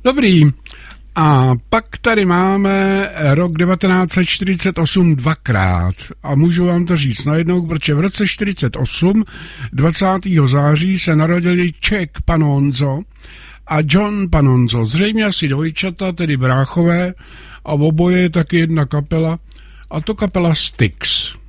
Dobrý. A pak tady máme rok 1948 dvakrát. A můžu vám to říct najednou, protože v roce 1948, 20. září, se narodili Chuck Panonzo a John Panonzo. Zřejmě asi dvojčata, tedy bráchové, a oboje je taky jedna kapela, a to kapela Styx.